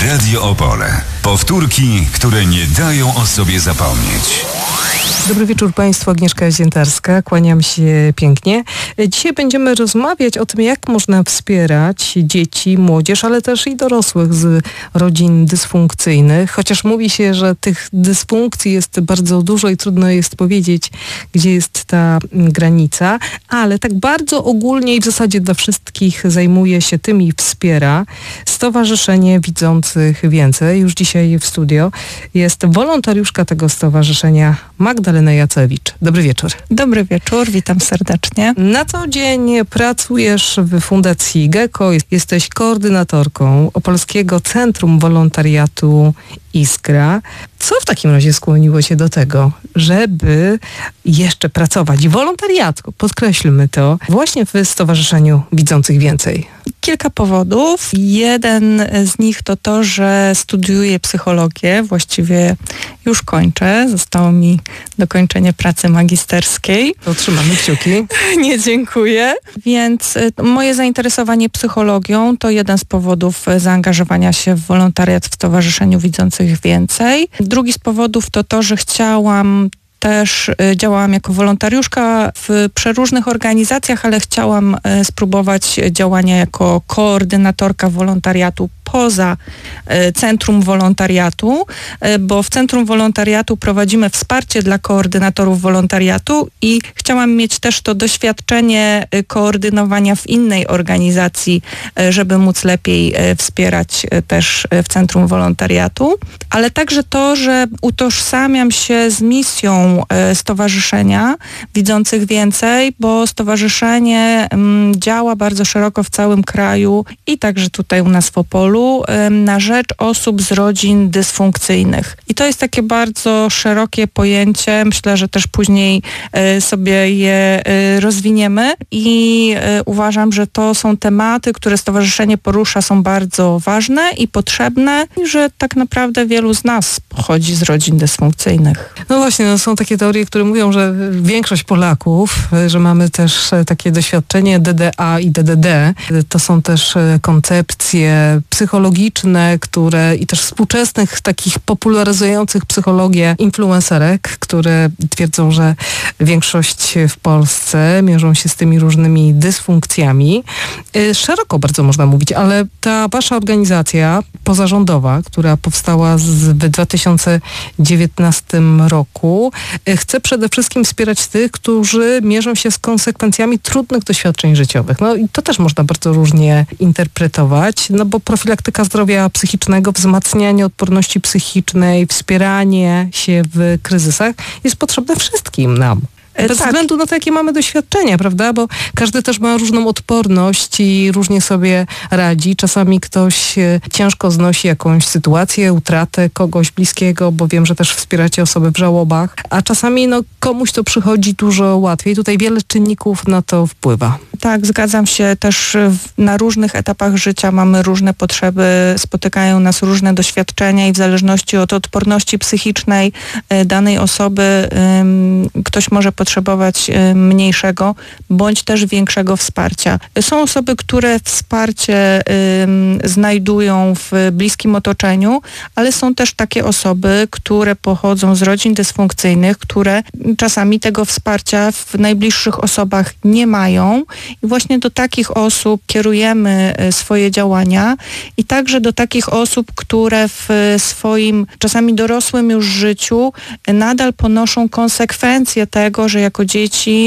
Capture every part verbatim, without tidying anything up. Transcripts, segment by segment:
Radio Opole. Powtórki, które nie dają o sobie zapomnieć. Dobry wieczór Państwu, Agnieszka Ziętarska, kłaniam się pięknie. Dzisiaj będziemy rozmawiać o tym, jak można wspierać dzieci, młodzież, ale też i dorosłych z rodzin dysfunkcyjnych. Chociaż mówi się, że tych dysfunkcji jest bardzo dużo i trudno jest powiedzieć, gdzie jest ta granica, ale tak bardzo ogólnie i w zasadzie dla wszystkich zajmuje się tym i wspiera Stowarzyszenie Widzących Więcej. Już dzisiaj w studio jest wolontariuszka tego stowarzyszenia, Magdalena Jacewicz. Dobry wieczór. Dobry wieczór, witam serdecznie. Na co dzień pracujesz w Fundacji Gecko, jesteś koordynatorką Opolskiego Centrum Wolontariatu Iskra. Co w takim razie skłoniło Cię do tego, żeby jeszcze pracować wolontariatu, podkreślmy to, właśnie w Stowarzyszeniu Widzących Więcej? Kilka powodów. Jeden z nich to to, że studiuję psychologię, właściwie już kończę. Zostało mi dokończenie pracy magisterskiej. To trzymamy kciuki. Nie, dziękuję. Więc moje zainteresowanie psychologią to jeden z powodów zaangażowania się w wolontariat w Stowarzyszeniu Widzących Więcej. Drugi z powodów to to, że chciałam też działałam jako wolontariuszka w przeróżnych organizacjach, ale chciałam spróbować działania jako koordynatorka wolontariatu poza Centrum Wolontariatu, bo w Centrum Wolontariatu prowadzimy wsparcie dla koordynatorów wolontariatu i chciałam mieć też to doświadczenie koordynowania w innej organizacji, żeby móc lepiej wspierać też w Centrum Wolontariatu, ale także to, że utożsamiam się z misją Stowarzyszenia Widzących Więcej, bo stowarzyszenie działa bardzo szeroko w całym kraju i także tutaj u nas w Opolu na rzecz osób z rodzin dysfunkcyjnych. I to jest takie bardzo szerokie pojęcie. Myślę, że też później sobie je rozwiniemy i uważam, że to są tematy, które stowarzyszenie porusza, są bardzo ważne i potrzebne i że tak naprawdę wielu z nas pochodzi z rodzin dysfunkcyjnych. No właśnie, no są takie teorie, które mówią, że większość Polaków, że mamy też takie doświadczenie D D A i D D D. To są też koncepcje psychologiczne, które i też współczesnych takich popularyzujących psychologię influencerek, które twierdzą, że większość w Polsce mierzą się z tymi różnymi dysfunkcjami. Szeroko bardzo można mówić, ale ta wasza organizacja pozarządowa, która powstała w dwa tysiące dziewiętnastym roku, chce przede wszystkim wspierać tych, którzy mierzą się z konsekwencjami trudnych doświadczeń życiowych. No i to też można bardzo różnie interpretować, no bo profilaktyka zdrowia psychicznego, wzmacnianie odporności psychicznej, wspieranie się w kryzysach jest potrzebne wszystkim nam. Bez tak. względu na to, jakie mamy doświadczenia, prawda? Bo każdy też ma różną odporność i różnie sobie radzi. Czasami ktoś ciężko znosi jakąś sytuację, utratę kogoś bliskiego, bo wiem, że też wspieracie osoby w żałobach, a czasami no, komuś to przychodzi dużo łatwiej. Tutaj wiele czynników na to wpływa. Tak, zgadzam się. Też na różnych etapach życia mamy różne potrzeby, spotykają nas różne doświadczenia i w zależności od odporności psychicznej danej osoby ktoś może potrzebować mniejszego bądź też większego wsparcia. Są osoby, które wsparcie znajdują w bliskim otoczeniu, ale są też takie osoby, które pochodzą z rodzin dysfunkcyjnych, które czasami tego wsparcia w najbliższych osobach nie mają. I właśnie do takich osób kierujemy swoje działania i także do takich osób, które w swoim czasami dorosłym już życiu nadal ponoszą konsekwencje tego, że jako dzieci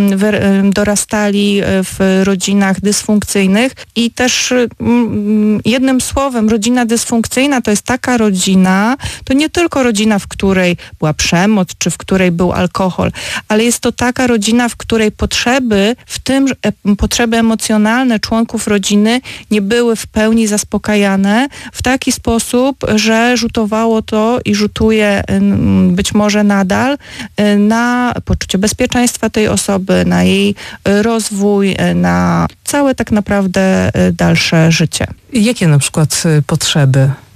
dorastali w rodzinach dysfunkcyjnych i też jednym słowem rodzina dysfunkcyjna to jest taka rodzina, to nie tylko rodzina, w której była przemoc czy w której był alkohol, ale jest to taka rodzina, w której potrzeby, w tym potrzeby emocjonalne członków rodziny nie były w pełni zaspokajane w taki sposób, że rzutowało to i rzutuje być może nadal na poczucie bezpieczeństwa tej osoby, na jej rozwój, na całe tak naprawdę dalsze życie. Jakie na przykład potrzeby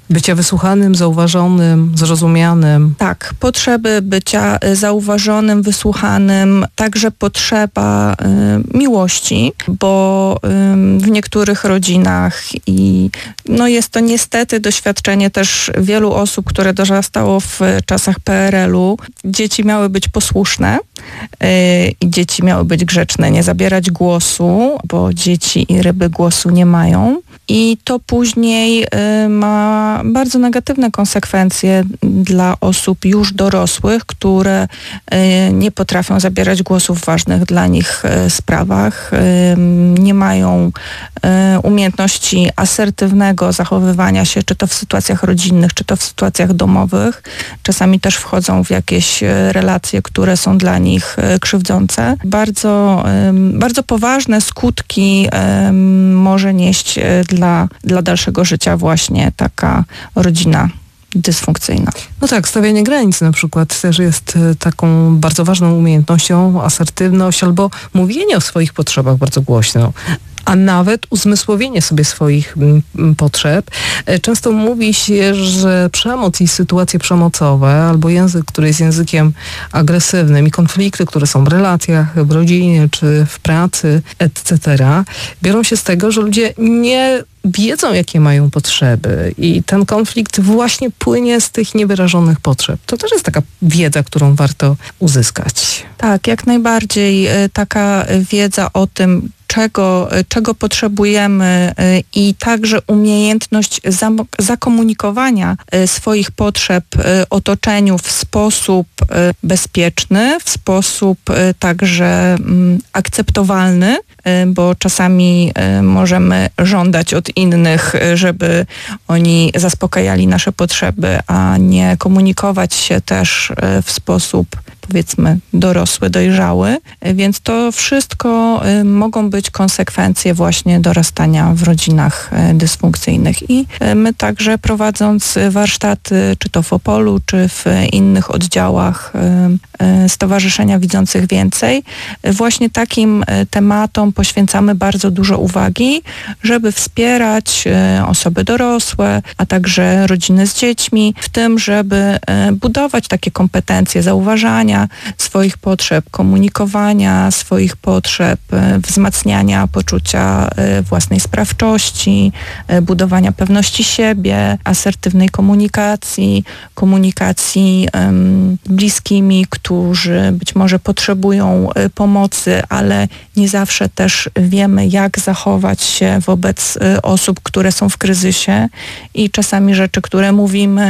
Bycia wysłuchanym, zauważonym, zrozumianym. Tak, potrzeby bycia zauważonym, wysłuchanym, także potrzeba y, miłości, bo y, w niektórych rodzinach i no jest to niestety doświadczenie też wielu osób, które dorastało w czasach P R L u. Dzieci miały być posłuszne y, i dzieci miały być grzeczne, nie zabierać głosu, bo dzieci i ryby głosu nie mają. I to później y, ma bardzo negatywne konsekwencje dla osób już dorosłych, które y, nie potrafią zabierać głosu w ważnych dla nich y, sprawach, y, nie mają y, umiejętności asertywnego zachowywania się, czy to w sytuacjach rodzinnych, czy to w sytuacjach domowych. Czasami też wchodzą w jakieś y, relacje, które są dla nich y, krzywdzące. Bardzo, y, bardzo poważne skutki y, może nieść y, Dla, dla dalszego życia właśnie taka rodzina dysfunkcyjna. No tak, stawianie granic na przykład też jest taką bardzo ważną umiejętnością, asertywność albo mówienie o swoich potrzebach bardzo głośno, a nawet uzmysłowienie sobie swoich m, potrzeb. Często mówi się, że przemoc i sytuacje przemocowe albo język, który jest językiem agresywnym i konflikty, które są w relacjach, w rodzinie czy w pracy, et cetera, biorą się z tego, że ludzie nie wiedzą, jakie mają potrzeby i ten konflikt właśnie płynie z tych niewyrażonych potrzeb. To też jest taka wiedza, którą warto uzyskać. Tak, jak najbardziej taka wiedza o tym, czego, czego potrzebujemy i także umiejętność zam- zakomunikowania swoich potrzeb otoczeniu w sposób bezpieczny, w sposób także akceptowalny, bo czasami możemy żądać od innych, żeby oni zaspokajali nasze potrzeby, a nie komunikować się też w sposób, powiedzmy, dorosły, dojrzały. Więc to wszystko mogą być konsekwencje właśnie dorastania w rodzinach dysfunkcyjnych. I my także prowadząc warsztaty, czy to w Opolu, czy w innych oddziałach Stowarzyszenia Widzących Więcej, właśnie takim tematom poświęcamy bardzo dużo uwagi, żeby wspierać osoby dorosłe, a także rodziny z dziećmi w tym, żeby budować takie kompetencje zauważania swoich potrzeb, komunikowania swoich potrzeb, wzmacniania poczucia własnej sprawczości, budowania pewności siebie, asertywnej komunikacji, komunikacji um, bliskimi, którzy być może potrzebują pomocy, ale nie zawsze też wiemy, jak zachować się wobec osób, które są w kryzysie i czasami rzeczy, które mówimy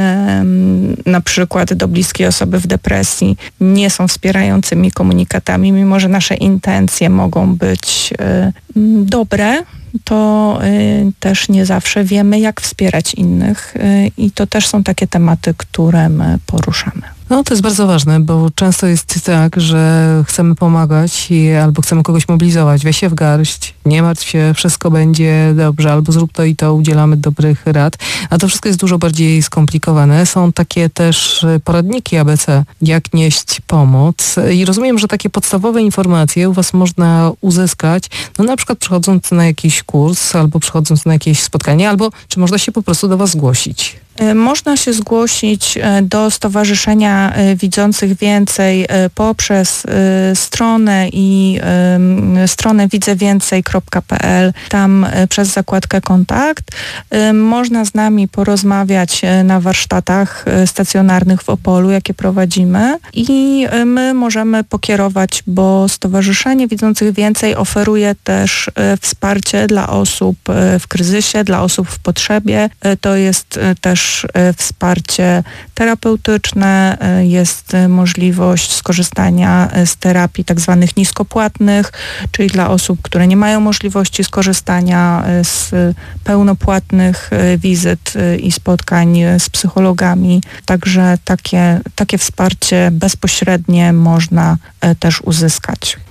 um, na przykład do bliskiej osoby w depresji, nie są wspierającymi komunikatami, mimo że nasze intencje mogą być y, dobre, to y, też nie zawsze wiemy, jak wspierać innych y, i to też są takie tematy, które my poruszamy. No to jest bardzo ważne, bo często jest tak, że chcemy pomagać i albo chcemy kogoś mobilizować, weź się w garść, nie martw się, wszystko będzie dobrze, albo zrób to i to, udzielamy dobrych rad, a to wszystko jest dużo bardziej skomplikowane. Są takie też poradniki A B C, jak nieść pomoc i rozumiem, że takie podstawowe informacje u was można uzyskać, no na przykład przychodząc na jakiś kurs, albo przychodząc na jakieś spotkanie, albo czy można się po prostu do was zgłosić? Można się zgłosić do Stowarzyszenia Widzących Więcej poprzez stronę i stronę widzę więcej kropka p l, tam przez zakładkę kontakt. Można z nami porozmawiać na warsztatach stacjonarnych w Opolu, jakie prowadzimy i my możemy pokierować, bo Stowarzyszenie Widzących Więcej oferuje też wsparcie dla osób w kryzysie, dla osób w potrzebie. To jest też wsparcie terapeutyczne, jest możliwość skorzystania z terapii tak zwanych niskopłatnych, czyli dla osób, które nie mają możliwości skorzystania z pełnopłatnych wizyt i spotkań z psychologami. Także takie, takie wsparcie bezpośrednie można też uzyskać.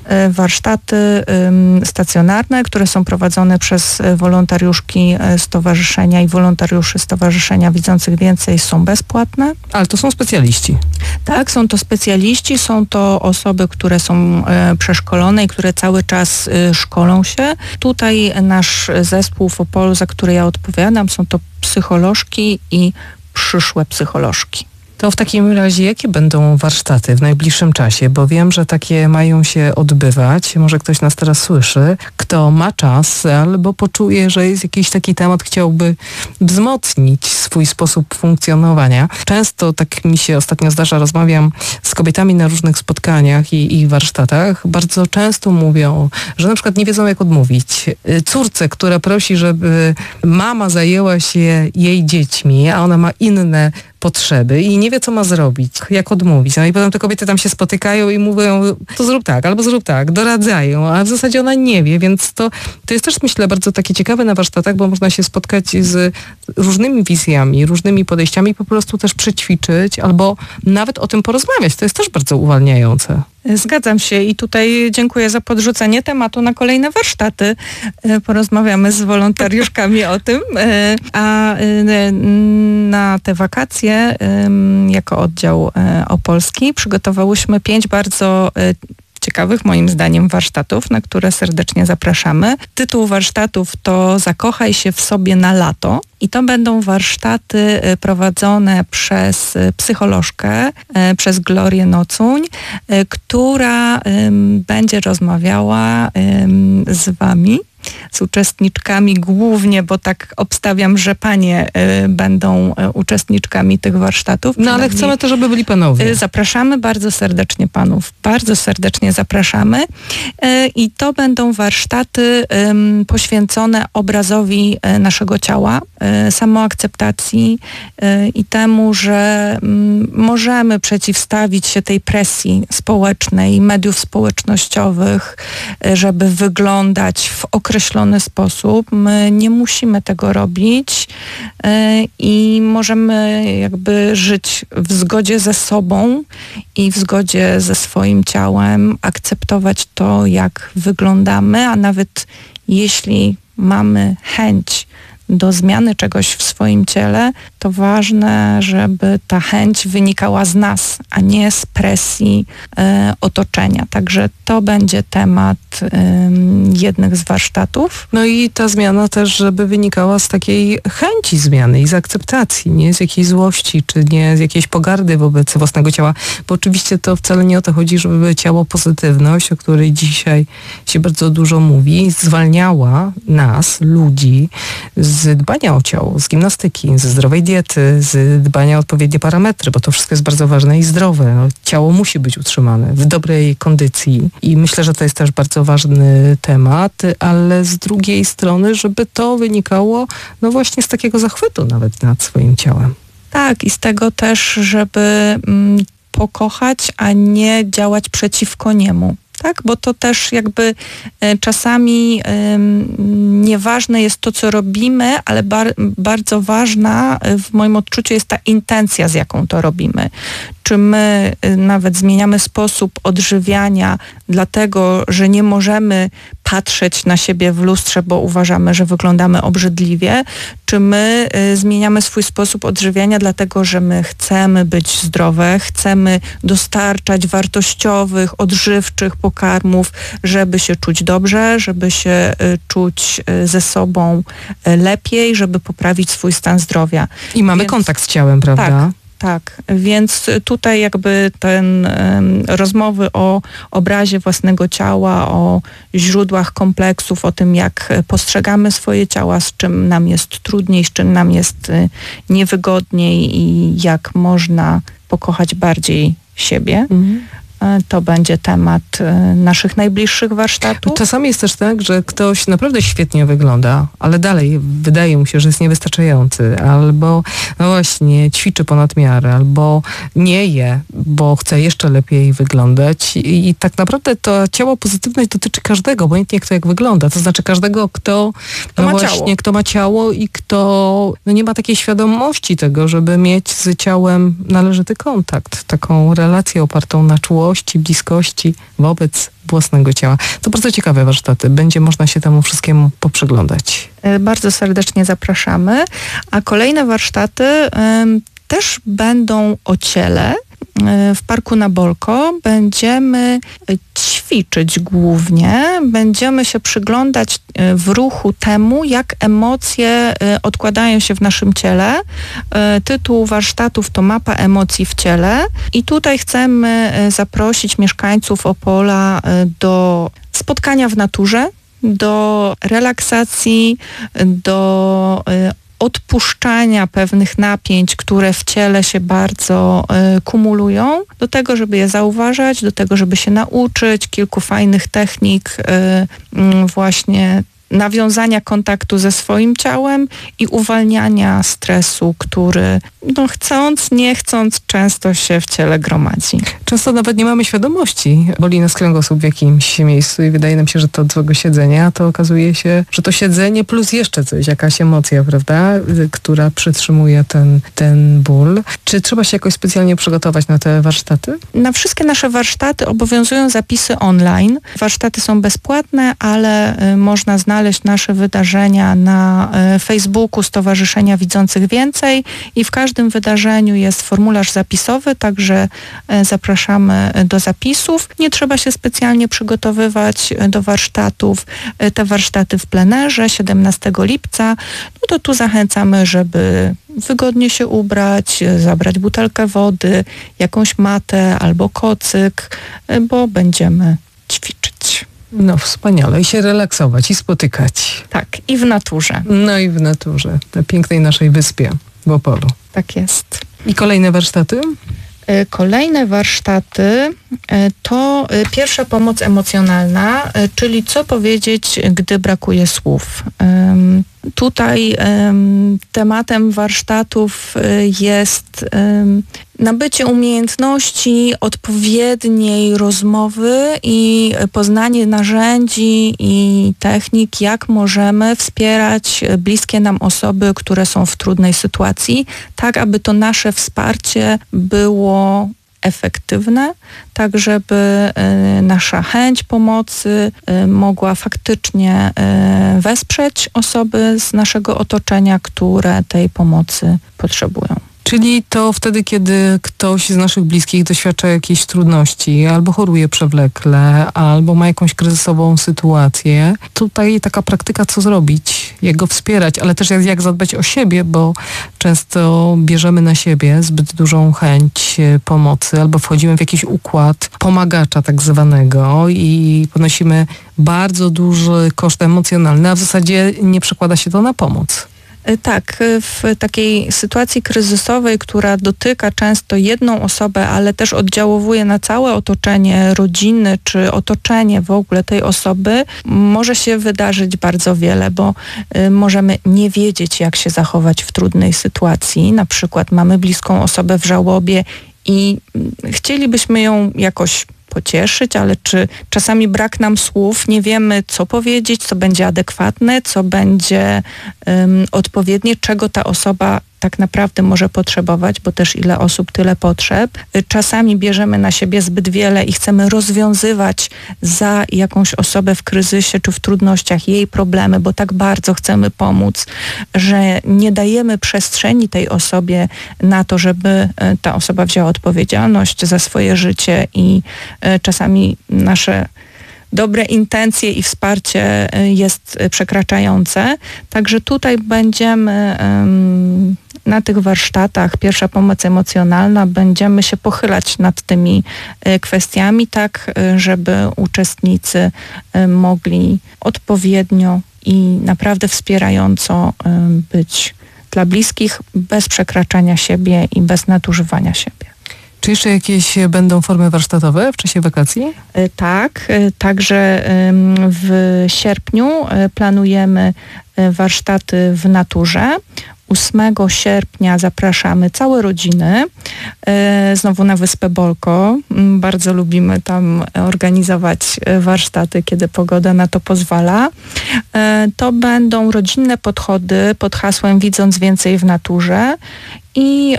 warsztaty stacjonarne, które są prowadzone przez wolontariuszki stowarzyszenia i wolontariuszy Stowarzyszenia Widzących Więcej, są bezpłatne. Ale to są specjaliści. Tak, są to specjaliści, są to osoby, które są przeszkolone i które cały czas szkolą się. Tutaj nasz zespół w Opolu, za który ja odpowiadam, są to psycholożki i przyszłe psycholożki. To w takim razie jakie będą warsztaty w najbliższym czasie? Bo wiem, że takie mają się odbywać. Może ktoś nas teraz słyszy, kto ma czas albo poczuje, że jest jakiś taki temat, chciałby wzmocnić swój sposób funkcjonowania. Często, tak mi się ostatnio zdarza, rozmawiam z kobietami na różnych spotkaniach i, i warsztatach. Bardzo często mówią, że na przykład nie wiedzą, jak odmówić córce, która prosi, żeby mama zajęła się jej dziećmi, a ona ma inne potrzeby i nie wie, co ma zrobić, jak odmówić. No i potem te kobiety tam się spotykają i mówią, to zrób tak, albo zrób tak, doradzają, a w zasadzie ona nie wie, więc to, to jest też, myślę, bardzo takie ciekawe na warsztatach, bo można się spotkać z różnymi wizjami, różnymi podejściami, po prostu też przećwiczyć, albo nawet o tym porozmawiać. To jest też bardzo uwalniające. Zgadzam się i tutaj dziękuję za podrzucenie tematu na kolejne warsztaty. Porozmawiamy z wolontariuszkami o tym. A na te wakacje jako oddział opolski przygotowałyśmy pięć bardzo ciekawych, moim zdaniem, warsztatów, na które serdecznie zapraszamy. Tytuł warsztatów to Zakochaj się w sobie na lato i to będą warsztaty prowadzone przez psycholożkę, przez Glorię Nocuń, która będzie rozmawiała z wami, z uczestniczkami głównie, bo tak obstawiam, że panie y, będą y, uczestniczkami tych warsztatów. No ale chcemy też, żeby byli panowie. Y, zapraszamy bardzo serdecznie panów. Bardzo serdecznie zapraszamy. Y, I to będą warsztaty y, poświęcone obrazowi y, naszego ciała, y, samoakceptacji y, i temu, że y, możemy przeciwstawić się tej presji społecznej, mediów społecznościowych, y, żeby wyglądać w określonym określony sposób. My nie musimy tego robić yy, i możemy jakby żyć w zgodzie ze sobą i w zgodzie ze swoim ciałem, akceptować to, jak wyglądamy, a nawet jeśli mamy chęć do zmiany czegoś w swoim ciele, to ważne, żeby ta chęć wynikała z nas, a nie z presji e, otoczenia. Także to będzie temat e, jednych z warsztatów. No i ta zmiana też, żeby wynikała z takiej chęci zmiany i z akceptacji, nie z jakiejś złości, czy nie z jakiejś pogardy wobec własnego ciała, bo oczywiście to wcale nie o to chodzi, żeby ciało pozytywność, o której dzisiaj się bardzo dużo mówi, zwalniała nas, ludzi, z dbania o ciało, z gimnastyki, ze zdrowej diety, z dbania o odpowiednie parametry, bo to wszystko jest bardzo ważne i zdrowe. No, ciało musi być utrzymane w dobrej kondycji i myślę, że to jest też bardzo ważny temat, ale z drugiej strony, żeby to wynikało no właśnie z takiego zachwytu nawet nad swoim ciałem. Tak, i z tego też, żeby mm, pokochać, a nie działać przeciwko niemu. Tak, bo to też jakby e, czasami e, nieważne jest to, co robimy, ale bar, bardzo ważna e, w moim odczuciu jest ta intencja, z jaką to robimy. Czy my e, nawet zmieniamy sposób odżywiania dlatego, że nie możemy patrzeć na siebie w lustrze, bo uważamy, że wyglądamy obrzydliwie, czy my y, zmieniamy swój sposób odżywiania dlatego, że my chcemy być zdrowe, chcemy dostarczać wartościowych, odżywczych pokarmów, żeby się czuć dobrze, żeby się y, czuć y, ze sobą y, lepiej, żeby poprawić swój stan zdrowia. I mamy Więc, kontakt z ciałem, prawda? Tak. Tak, więc tutaj jakby ten um, rozmowy o obrazie własnego ciała, o źródłach kompleksów, o tym, jak postrzegamy swoje ciała, z czym nam jest trudniej, z czym nam jest y, niewygodniej i jak można pokochać bardziej siebie. Mhm. To będzie temat naszych najbliższych warsztatów. Czasami jest też tak, że ktoś naprawdę świetnie wygląda, ale dalej wydaje mu się, że jest niewystarczający, albo no właśnie ćwiczy ponad miarę, albo nie je, bo chce jeszcze lepiej wyglądać. I, i tak naprawdę to ciało pozytywność dotyczy każdego, obojętnie kto jak wygląda. To znaczy każdego, kto, kto no ma właśnie, ciało. kto ma ciało i kto no nie ma takiej świadomości tego, żeby mieć z ciałem należyty kontakt, taką relację opartą na czułości, czułości, bliskości wobec własnego ciała. To bardzo ciekawe warsztaty. Będzie można się temu wszystkiemu poprzyglądać. Bardzo serdecznie zapraszamy. A kolejne warsztaty y, też będą o ciele. W Parku na Bolko będziemy ćwiczyć głównie, będziemy się przyglądać w ruchu temu, jak emocje odkładają się w naszym ciele. Tytuł warsztatów to Mapa emocji w ciele i tutaj chcemy zaprosić mieszkańców Opola do spotkania w naturze, do relaksacji, do odpuszczania pewnych napięć, które w ciele się bardzo y, kumulują, do tego, żeby je zauważać, do tego, żeby się nauczyć kilku fajnych technik y, y, właśnie nawiązania kontaktu ze swoim ciałem i uwalniania stresu, który no, chcąc, nie chcąc często się w ciele gromadzi. Często nawet nie mamy świadomości, boli nas kręgosłup w jakimś miejscu i wydaje nam się, że to od złego siedzenia, a to okazuje się, że to siedzenie plus jeszcze coś, jakaś emocja, prawda, która przytrzymuje ten, ten ból. Czy trzeba się jakoś specjalnie przygotować na te warsztaty? Na wszystkie nasze warsztaty obowiązują zapisy online. Warsztaty są bezpłatne, ale y, można znaleźć nasze wydarzenia na y, Facebooku Stowarzyszenia Widzących Więcej i w każdym wydarzeniu jest formularz zapisowy, także y, zapraszamy do zapisów. Nie trzeba się specjalnie przygotowywać y, do warsztatów. Y, te warsztaty w plenerze siedemnastego lipca, no to tu zachęcamy, żeby wygodnie się ubrać, y, zabrać butelkę wody, jakąś matę albo kocyk, y, bo będziemy ćwiczyć. No wspaniale. I się relaksować, i spotykać. Tak, i w naturze. No i w naturze, na pięknej naszej wyspie w Opolu. Tak jest. I kolejne warsztaty? Kolejne warsztaty to pierwsza pomoc emocjonalna, czyli co powiedzieć, gdy brakuje słów. Tutaj tematem warsztatów jest nabycie umiejętności odpowiedniej rozmowy i poznanie narzędzi i technik, jak możemy wspierać bliskie nam osoby, które są w trudnej sytuacji, tak aby to nasze wsparcie było efektywne, tak żeby y, nasza chęć pomocy y, mogła faktycznie y, wesprzeć osoby z naszego otoczenia, które tej pomocy potrzebują. Czyli to wtedy, kiedy ktoś z naszych bliskich doświadcza jakiejś trudności, albo choruje przewlekle, albo ma jakąś kryzysową sytuację. Tutaj taka praktyka, co zrobić, jak go wspierać, ale też jak, jak zadbać o siebie, bo często bierzemy na siebie zbyt dużą chęć pomocy, albo wchodzimy w jakiś układ pomagacza tak zwanego i ponosimy bardzo duży koszt emocjonalny, a w zasadzie nie przekłada się to na pomoc. Tak, w takiej sytuacji kryzysowej, która dotyka często jedną osobę, ale też oddziałuje na całe otoczenie rodziny, czy otoczenie w ogóle tej osoby, może się wydarzyć bardzo wiele, bo y, możemy nie wiedzieć, jak się zachować w trudnej sytuacji. Na przykład mamy bliską osobę w żałobie i y, chcielibyśmy ją jakoś pocieszyć, ale czy czasami brak nam słów, nie wiemy, co powiedzieć, co będzie adekwatne, co będzie um, odpowiednie, czego ta osoba tak naprawdę może potrzebować, bo też ile osób, tyle potrzeb. Czasami bierzemy na siebie zbyt wiele i chcemy rozwiązywać za jakąś osobę w kryzysie czy w trudnościach jej problemy, bo tak bardzo chcemy pomóc, że nie dajemy przestrzeni tej osobie na to, żeby ta osoba wzięła odpowiedzialność za swoje życie i czasami nasze dobre intencje i wsparcie jest przekraczające. Także tutaj będziemy um, na tych warsztatach, pierwsza pomoc emocjonalna, będziemy się pochylać nad tymi kwestiami, tak żeby uczestnicy mogli odpowiednio i naprawdę wspierająco być dla bliskich, bez przekraczania siebie i bez nadużywania siebie. Czy jeszcze jakieś będą formy warsztatowe w czasie wakacji? Tak, także w sierpniu planujemy warsztaty w naturze. ósmego sierpnia zapraszamy całe rodziny, znowu na Wyspę Bolko. Bardzo lubimy tam organizować warsztaty, kiedy pogoda na to pozwala. To będą rodzinne podchody pod hasłem Widząc Więcej w naturze i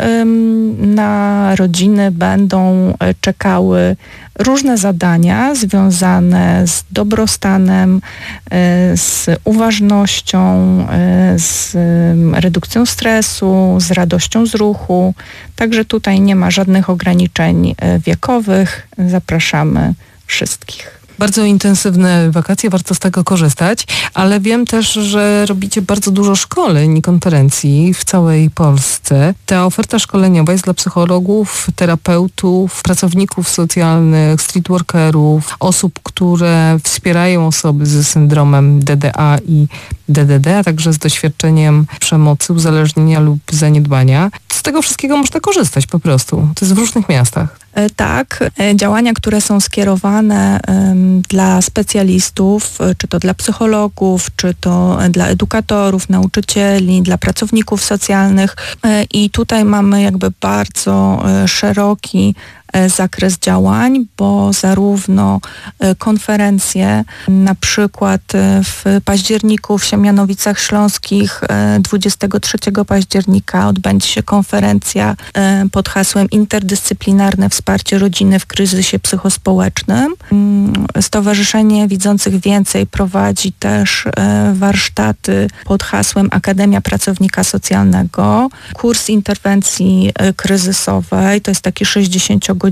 na rodziny będą czekały różne zadania związane z dobrostanem, z uważnością, z redukcją stresu, z radością z ruchu. Także tutaj nie ma żadnych ograniczeń wiekowych. Zapraszamy wszystkich. Bardzo intensywne wakacje, warto z tego korzystać, ale wiem też, że robicie bardzo dużo szkoleń i konferencji w całej Polsce. Ta oferta szkoleniowa jest dla psychologów, terapeutów, pracowników socjalnych, streetworkerów, osób, które wspierają osoby ze syndromem D D A i D D D, a także z doświadczeniem przemocy, uzależnienia lub zaniedbania. Z tego wszystkiego można korzystać po prostu. To jest w różnych miastach. Tak, działania, które są skierowane dla specjalistów, czy to dla psychologów, czy to dla edukatorów, nauczycieli, dla pracowników socjalnych i tutaj mamy jakby bardzo szeroki zakres działań, bo zarówno konferencje, na przykład w październiku w Siemianowicach Śląskich dwudziestego trzeciego października odbędzie się konferencja pod hasłem Interdyscyplinarne wsparcie rodziny w kryzysie psychospołecznym. Stowarzyszenie Widzących Więcej prowadzi też warsztaty pod hasłem Akademia Pracownika Socjalnego, kurs interwencji kryzysowej, to jest taki sześćdziesięciogodzinny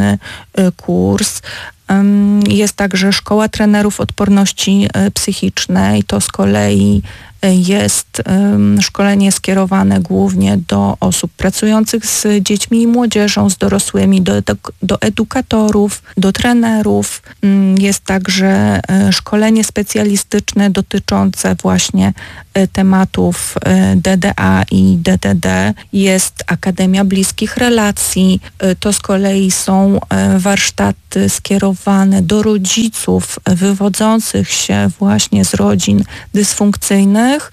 kurs. Jest także Szkoła Trenerów Odporności Psychicznej, to z kolei jest szkolenie skierowane głównie do osób pracujących z dziećmi i młodzieżą, z dorosłymi, do, do edukatorów, do trenerów. Jest także szkolenie specjalistyczne dotyczące właśnie tematów D D A i D D D. Jest Akademia Bliskich Relacji. To z kolei są warsztaty skierowane do rodziców wywodzących się właśnie z rodzin dysfunkcyjnych,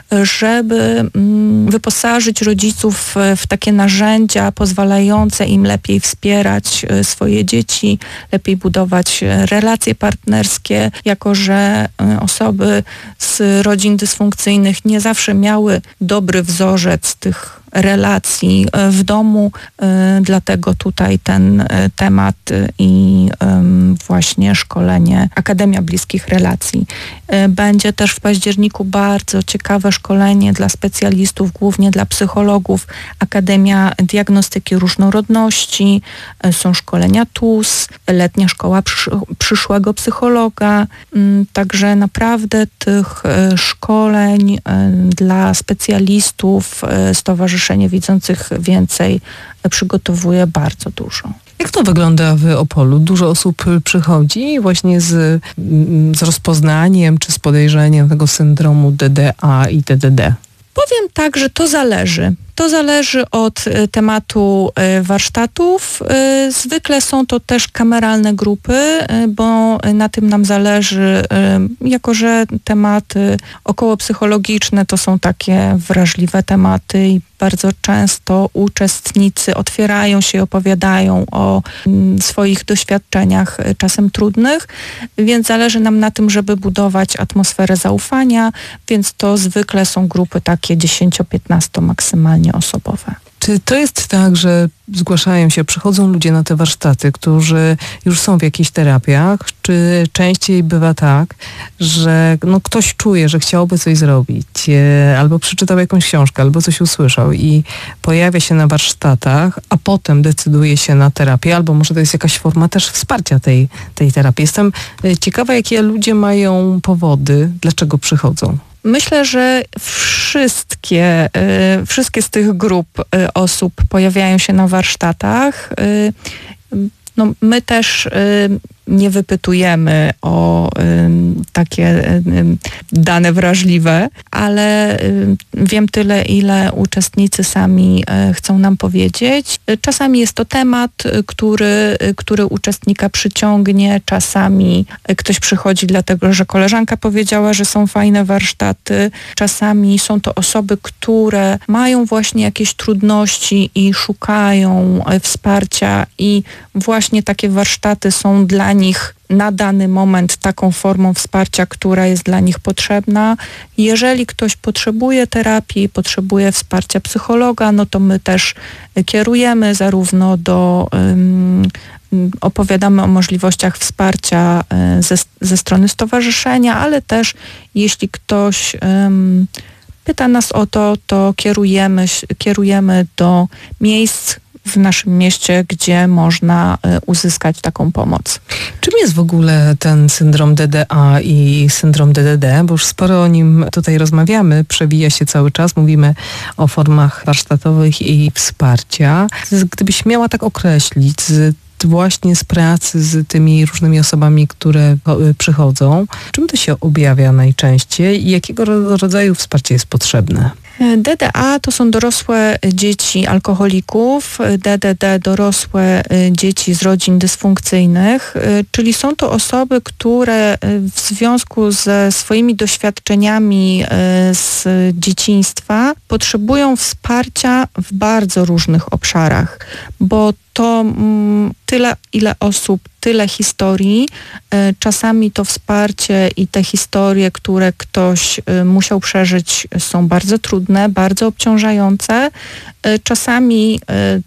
żeby wyposażyć rodziców w takie narzędzia pozwalające im lepiej wspierać swoje dzieci, lepiej budować relacje partnerskie, jako że osoby z rodzin dysfunkcyjnych nie zawsze miały dobry wzorzec tych relacji w domu, dlatego tutaj ten temat i właśnie szkolenie Akademia Bliskich Relacji. Będzie też w październiku bardzo ciekawe szkolenie dla specjalistów, głównie dla psychologów, Akademia Diagnostyki Różnorodności, są szkolenia T U S, letnia szkoła przyszłego psychologa, także naprawdę tych szkoleń dla specjalistów Stowarzyszenie Widzących Więcej przygotowuje bardzo dużo. Jak to wygląda w Opolu? Dużo osób przychodzi właśnie z, z rozpoznaniem czy z podejrzeniem tego syndromu D D A i D D D? Powiem tak, że to zależy. To zależy od tematu warsztatów. Zwykle są to też kameralne grupy, bo na tym nam zależy, jako że tematy okołopsychologiczne to są takie wrażliwe tematy i bardzo często uczestnicy otwierają się i opowiadają o swoich doświadczeniach, czasem trudnych, więc zależy nam na tym, żeby budować atmosferę zaufania, więc to zwykle są grupy takie dziesięcio-piętnasto maksymalnie osobowe. Czy to jest tak, że zgłaszają się, przychodzą ludzie na te warsztaty, którzy już są w jakichś terapiach, czy częściej bywa tak, że no, ktoś czuje, że chciałby coś zrobić, e, albo przeczytał jakąś książkę, albo coś usłyszał i pojawia się na warsztatach, a potem decyduje się na terapię, albo może to jest jakaś forma też wsparcia tej, tej terapii. Jestem ciekawa, jakie ludzie mają powody, dlaczego przychodzą. Myślę, że wszystkie, y, wszystkie z tych grup y, osób pojawiają się na warsztatach. Y, no, my też y, nie wypytujemy o y, takie y, dane wrażliwe, ale y, wiem tyle, ile uczestnicy sami y, chcą nam powiedzieć. Czasami jest to temat, y, który, y, który uczestnika przyciągnie, czasami y, ktoś przychodzi dlatego, że koleżanka powiedziała, że są fajne warsztaty. Czasami są to osoby, które mają właśnie jakieś trudności i szukają y, wsparcia i właśnie takie warsztaty są dla nich na dany moment taką formą wsparcia, która jest dla nich potrzebna. Jeżeli ktoś potrzebuje terapii, potrzebuje wsparcia psychologa, no to my też kierujemy zarówno do um, opowiadamy o możliwościach wsparcia ze, ze strony stowarzyszenia, ale też jeśli ktoś um, pyta nas o to, to kierujemy, kierujemy do miejsc w naszym mieście, gdzie można uzyskać taką pomoc. Czym jest w ogóle ten syndrom D D A i syndrom D D D? Bo już sporo o nim tutaj rozmawiamy, przewija się cały czas, mówimy o formach warsztatowych i wsparcia. Gdybyś miała tak określić z właśnie z pracy z tymi różnymi osobami, które przychodzą, czym to się objawia najczęściej i jakiego rodzaju wsparcie jest potrzebne? D D A to są dorosłe dzieci alkoholików, D D D dorosłe dzieci z rodzin dysfunkcyjnych, czyli są to osoby, które w związku ze swoimi doświadczeniami z dzieciństwa potrzebują wsparcia w bardzo różnych obszarach, bo to mm, tyle, ile osób, tyle historii. E, czasami to wsparcie i te historie, które ktoś e, musiał przeżyć, są bardzo trudne, bardzo obciążające. E, czasami e,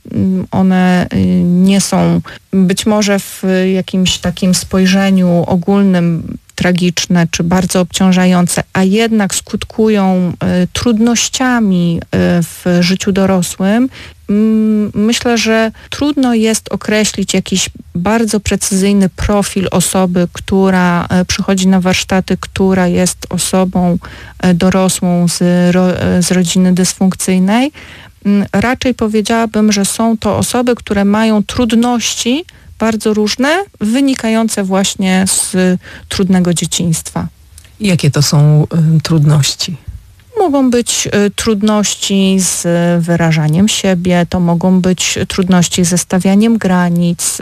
one e, nie są być może w jakimś takim spojrzeniu ogólnym tragiczne czy bardzo obciążające, a jednak skutkują y, trudnościami y, w życiu dorosłym. Mm, myślę, że trudno jest określić jakiś bardzo precyzyjny profil osoby, która y, przychodzi na warsztaty, która jest osobą y, dorosłą z, ro, y, z rodziny dysfunkcyjnej. Y, raczej powiedziałabym, że są to osoby, które mają trudności bardzo różne, wynikające właśnie z trudnego dzieciństwa. Jakie to są y, trudności? Mogą być y, trudności z wyrażaniem siebie, to mogą być trudności ze stawianiem granic, y,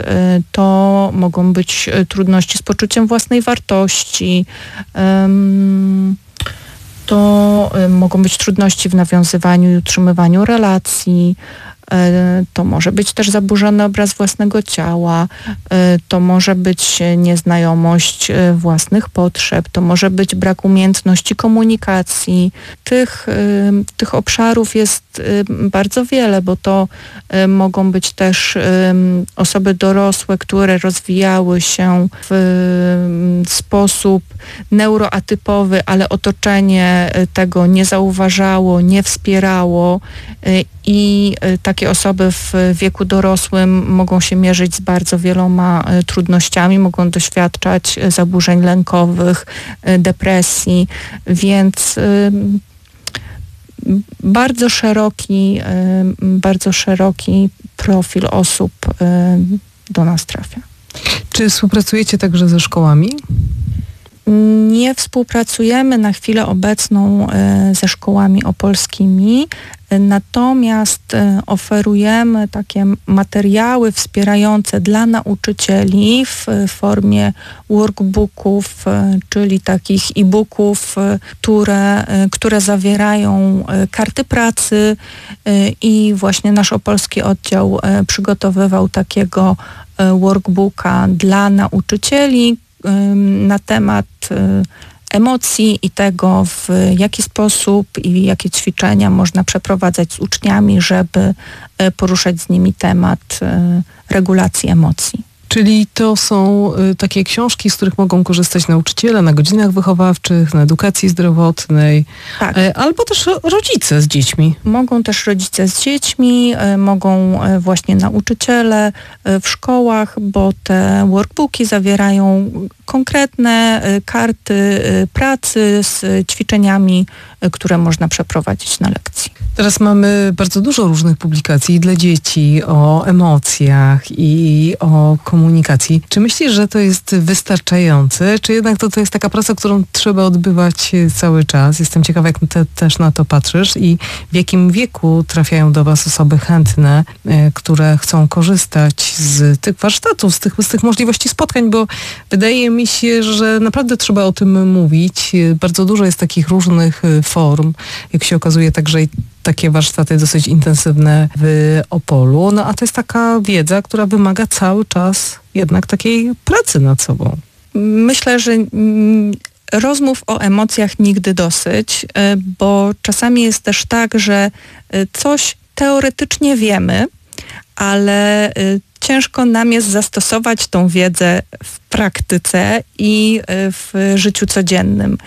to mogą być y, trudności z poczuciem własnej wartości, ym, to y, mogą być trudności w nawiązywaniu i utrzymywaniu relacji. To może być też zaburzony obraz własnego ciała, to może być nieznajomość własnych potrzeb, to może być brak umiejętności komunikacji. Tych, tych obszarów jest bardzo wiele, bo to mogą być też osoby dorosłe, które rozwijały się w sposób neuroatypowy, ale otoczenie tego nie zauważało, nie wspierało i takie osoby w wieku dorosłym mogą się mierzyć z bardzo wieloma trudnościami, mogą doświadczać zaburzeń lękowych, depresji, więc bardzo szeroki, bardzo szeroki profil osób do nas trafia. Czy współpracujecie także ze szkołami? Nie współpracujemy na chwilę obecną ze szkołami opolskimi, natomiast oferujemy takie materiały wspierające dla nauczycieli w formie workbooków, czyli takich e-booków, które, które zawierają karty pracy i właśnie nasz opolski oddział przygotowywał takiego workbooka dla nauczycieli na temat emocji i tego, w jaki sposób i jakie ćwiczenia można przeprowadzać z uczniami, żeby poruszać z nimi temat regulacji emocji. Czyli to są y, takie książki, z których mogą korzystać nauczyciele na godzinach wychowawczych, na edukacji zdrowotnej, tak. y, albo też rodzice z dziećmi. Mogą też rodzice z dziećmi, y, mogą y, właśnie nauczyciele y, w szkołach, bo te workbooki zawierają konkretne y, karty y, pracy z ćwiczeniami, y, które można przeprowadzić na lekcji. Teraz mamy bardzo dużo różnych publikacji dla dzieci o emocjach i o komunikacji. Czy myślisz, że to jest wystarczające, czy jednak to, to jest taka praca, którą trzeba odbywać cały czas? Jestem ciekawa, jak te, też na to patrzysz i w jakim wieku trafiają do was osoby chętne, e, które chcą korzystać z tych warsztatów, z tych, z tych możliwości spotkań, bo wydaje mi się, że naprawdę trzeba o tym mówić. Bardzo dużo jest takich różnych form, jak się okazuje, także i takie warsztaty dosyć intensywne w Opolu. No a to jest taka wiedza, która wymaga cały czas jednak takiej pracy nad sobą. Myślę, że rozmów o emocjach nigdy dosyć, bo czasami jest też tak, że coś teoretycznie wiemy, ale ciężko nam jest zastosować tą wiedzę w praktyce i w życiu codziennym.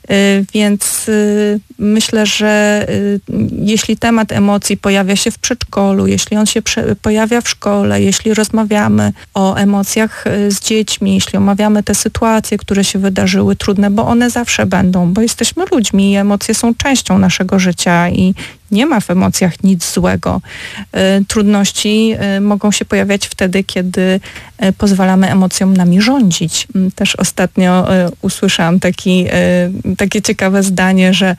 Więc myślę, że jeśli temat emocji pojawia się w przedszkolu, jeśli on się pojawia w szkole, jeśli rozmawiamy o emocjach z dziećmi, jeśli omawiamy te sytuacje, które się wydarzyły trudne, bo one zawsze będą, bo jesteśmy ludźmi i emocje są częścią naszego życia i nie ma w emocjach nic złego. Trudności mogą się pojawiać wtedy, kiedy pozwalamy emocjom nami rządzić. Też ostatnio usłyszałam taki, takie ciekawe zdanie, że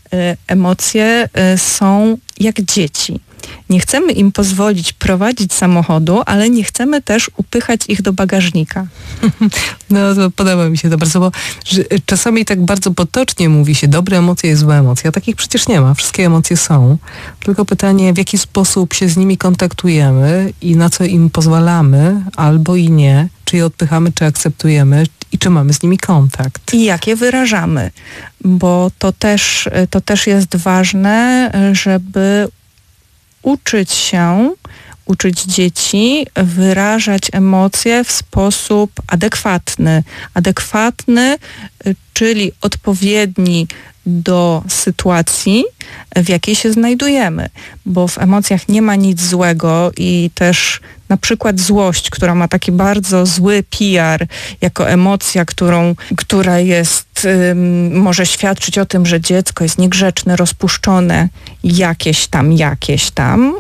emocje są jak dzieci. Nie chcemy im pozwolić prowadzić samochodu, ale nie chcemy też upychać ich do bagażnika. No to podoba mi się to bardzo, bo że czasami tak bardzo potocznie mówi się dobre emocje i złe emocje, a takich przecież nie ma. Wszystkie emocje są. Tylko pytanie, w jaki sposób się z nimi kontaktujemy i na co im pozwalamy, albo i nie. Czy je odpychamy, czy akceptujemy i czy mamy z nimi kontakt. I jak je wyrażamy, bo to też, to też jest ważne, żeby uczyć się, uczyć dzieci wyrażać emocje w sposób adekwatny. Adekwatny, czyli odpowiedni do sytuacji, w jakiej się znajdujemy, bo w emocjach nie ma nic złego i też na przykład złość, która ma taki bardzo zły P R, jako emocja, którą, która jest, ym, może świadczyć o tym, że dziecko jest niegrzeczne, rozpuszczone, jakieś tam, jakieś tam, ym,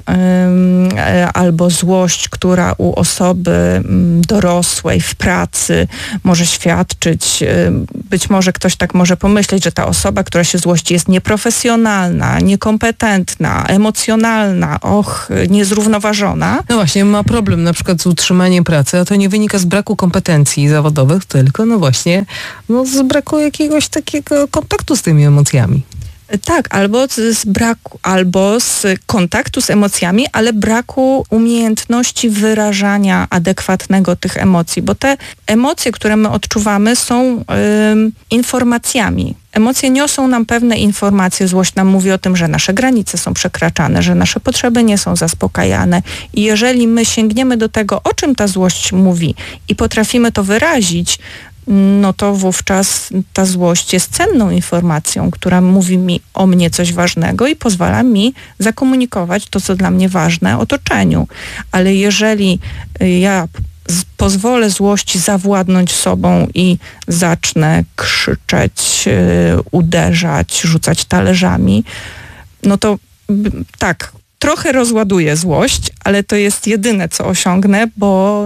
albo złość, która u osoby ym, dorosłej w pracy może świadczyć, ym, być może ktoś tak może pomyśleć, że ta osoba, która się złości, jest nieprofesjonalna, niekompetentna, emocjonalna, och, niezrównoważona. No właśnie, ma problem na przykład z utrzymaniem pracy, a to nie wynika z braku kompetencji zawodowych, tylko no właśnie no z braku jakiegoś takiego kontaktu z tymi emocjami. Tak, albo z braku, albo z kontaktu z emocjami, ale braku umiejętności wyrażania adekwatnego tych emocji, bo te emocje, które my odczuwamy, są ym, informacjami. Emocje niosą nam pewne informacje. Złość nam mówi o tym, że nasze granice są przekraczane, że nasze potrzeby nie są zaspokajane. I jeżeli my sięgniemy do tego, o czym ta złość mówi i potrafimy to wyrazić, no to wówczas ta złość jest cenną informacją, która mówi mi o mnie coś ważnego i pozwala mi zakomunikować to, co dla mnie ważne, otoczeniu. Ale jeżeli ja z- pozwolę złości zawładnąć sobą i zacznę krzyczeć, yy, uderzać, rzucać talerzami, no to b- tak, trochę rozładuję złość, ale to jest jedyne, co osiągnę, bo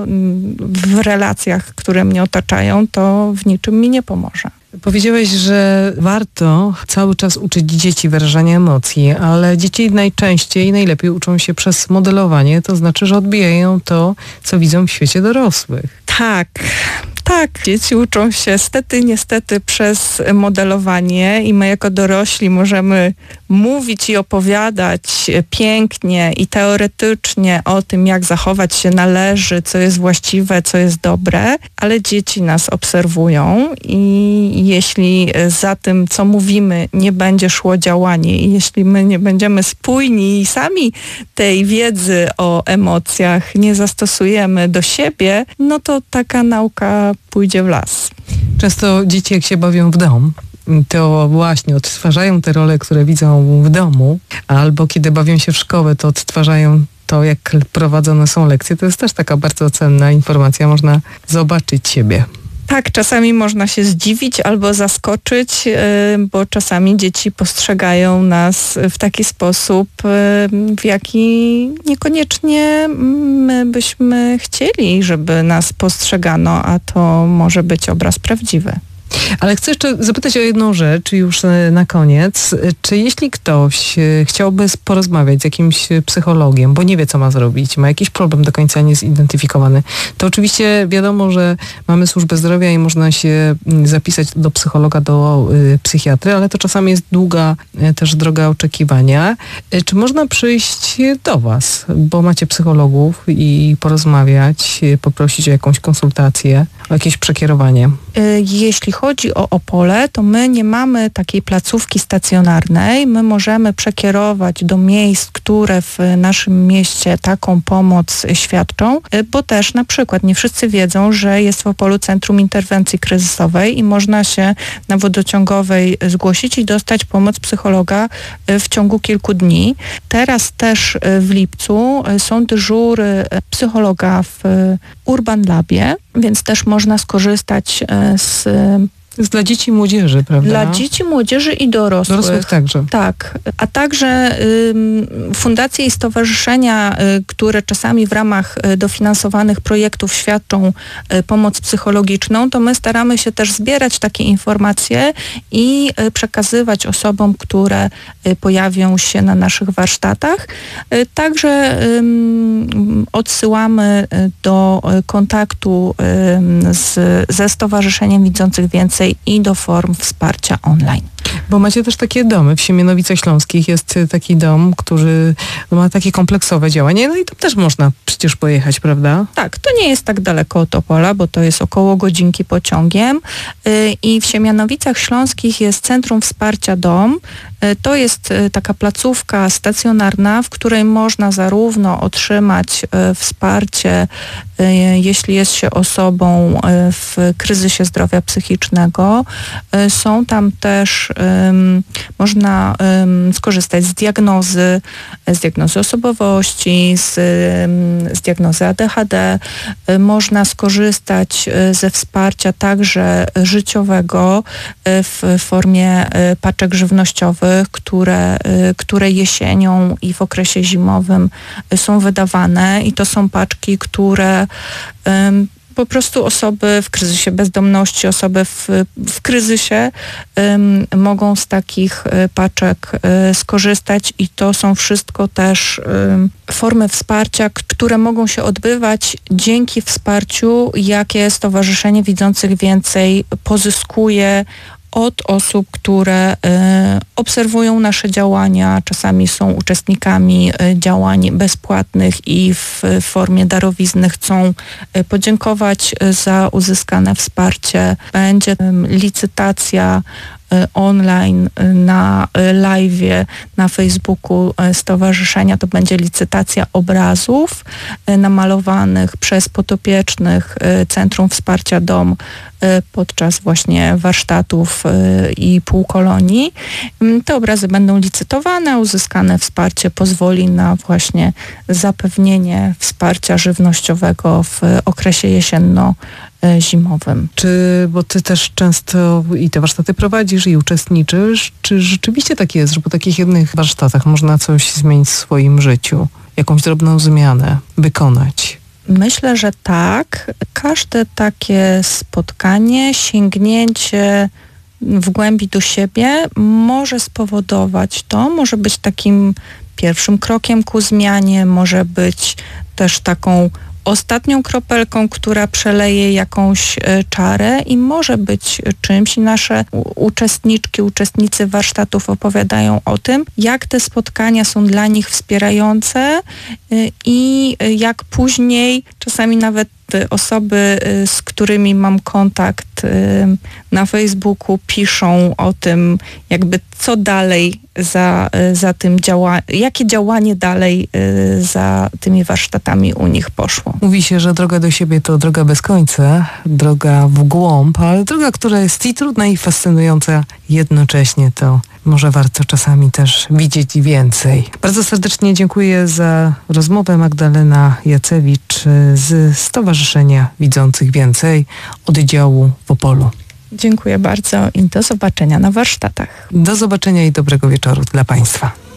w relacjach, które mnie otaczają, to w niczym mi nie pomoże. Powiedziałeś, że warto cały czas uczyć dzieci wyrażania emocji, ale dzieci najczęściej i najlepiej uczą się przez modelowanie, to znaczy, że odbijają to, co widzą w świecie dorosłych. Tak, tak. Dzieci uczą się stety, niestety przez modelowanie i my jako dorośli możemy mówić i opowiadać pięknie i teoretycznie o tym, jak zachować się należy, co jest właściwe, co jest dobre, ale dzieci nas obserwują i jeśli za tym, co mówimy, nie będzie szło działanie i jeśli my nie będziemy spójni i sami tej wiedzy o emocjach nie zastosujemy do siebie, no to taka nauka pójdzie w las. Często dzieci, jak się bawią w dom, to właśnie odtwarzają te role, które widzą w domu, albo kiedy bawią się w szkołę, to odtwarzają to, jak prowadzone są lekcje. To jest też taka bardzo cenna informacja, można zobaczyć siebie. Tak, czasami można się zdziwić albo zaskoczyć, bo czasami dzieci postrzegają nas w taki sposób, w jaki niekoniecznie my byśmy chcieli, żeby nas postrzegano, a to może być obraz prawdziwy. Ale chcę jeszcze zapytać o jedną rzecz już na koniec. Czy jeśli ktoś chciałby porozmawiać z jakimś psychologiem, bo nie wie, co ma zrobić, ma jakiś problem do końca niezidentyfikowany, to oczywiście wiadomo, że mamy służbę zdrowia i można się zapisać do psychologa, do psychiatry, ale to czasami jest długa też droga oczekiwania. Czy można przyjść do was, bo macie psychologów i porozmawiać, poprosić o jakąś konsultację, o jakieś przekierowanie? Jeśli chodzi o Opole, to my nie mamy takiej placówki stacjonarnej. My możemy przekierować do miejsc, które w naszym mieście taką pomoc świadczą, bo też na przykład nie wszyscy wiedzą, że jest w Opolu Centrum Interwencji Kryzysowej i można się na Wodociągowej zgłosić i dostać pomoc psychologa w ciągu kilku dni. Teraz też w lipcu są dyżury psychologa w Urban Labie, więc też można skorzystać z... Jest dla dzieci i młodzieży, prawda? Dla dzieci, młodzieży i dorosłych. Dorosłych także. Tak. A także y, fundacje i stowarzyszenia, y, które czasami w ramach y, dofinansowanych projektów świadczą y, pomoc psychologiczną, to my staramy się też zbierać takie informacje i y, przekazywać osobom, które y, pojawią się na naszych warsztatach. Y, także y, odsyłamy y, do y, kontaktu y, z, ze Stowarzyszeniem Widzących Więcej i do form wsparcia online. Bo macie też takie domy. W Siemianowicach Śląskich jest taki dom, który ma takie kompleksowe działanie. No i tam też można przecież pojechać, prawda? Tak, to nie jest tak daleko od Opola, bo to jest około godzinki pociągiem. I w Siemianowicach Śląskich jest Centrum Wsparcia Dom. To jest taka placówka stacjonarna, w której można zarówno otrzymać wsparcie, jeśli jest się osobą w kryzysie zdrowia psychicznego. Są tam też, można skorzystać z diagnozy, z diagnozy osobowości, z, z diagnozy A D H D. Można skorzystać ze wsparcia także życiowego w formie paczek żywnościowych, które, które jesienią i w okresie zimowym są wydawane i to są paczki, które um, po prostu osoby w kryzysie bezdomności, osoby w, w kryzysie um, mogą z takich paczek um, skorzystać i to są wszystko też um, formy wsparcia, które mogą się odbywać dzięki wsparciu, jakie Stowarzyszenie Widzących Więcej pozyskuje od osób, które y, obserwują nasze działania, czasami są uczestnikami y, działań bezpłatnych i w, w formie darowizny chcą y, podziękować y, za uzyskane wsparcie. Będzie y, licytacja y, online y, na y, live'ie na Facebooku y, Stowarzyszenia. To będzie licytacja obrazów y, namalowanych przez podopiecznych y, Centrum Wsparcia Dom podczas właśnie warsztatów i półkolonii. Te obrazy będą licytowane, uzyskane wsparcie pozwoli na właśnie zapewnienie wsparcia żywnościowego w okresie jesienno-zimowym. Czy, bo ty też często i te warsztaty prowadzisz i uczestniczysz, czy rzeczywiście tak jest, że po takich jednych warsztatach można coś zmienić w swoim życiu, jakąś drobną zmianę wykonać? Myślę, że tak. Każde takie spotkanie, sięgnięcie w głębi do siebie może spowodować to, może być takim pierwszym krokiem ku zmianie, może być też taką ostatnią kropelką, która przeleje jakąś czarę i może być czymś. I nasze uczestniczki, uczestnicy warsztatów opowiadają o tym, jak te spotkania są dla nich wspierające i jak później czasami nawet osoby, z którymi mam kontakt na Facebooku, piszą o tym, jakby co dalej za, za tym działa, jakie działanie dalej za tymi warsztatami u nich poszło. Mówi się, że droga do siebie to droga bez końca, droga w głąb, ale droga, która jest i trudna, i fascynująca jednocześnie, to może warto czasami też widzieć więcej. Bardzo serdecznie dziękuję za rozmowę. Magdalena Jacewicz z Stowarzyszenia Widzących Więcej, oddziału w Opolu. Dziękuję bardzo i do zobaczenia na warsztatach. Do zobaczenia i dobrego wieczoru dla Państwa.